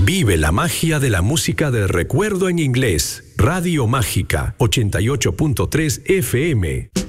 Vive la magia de la música del recuerdo en inglés. Radio Mágica 88.3 FM.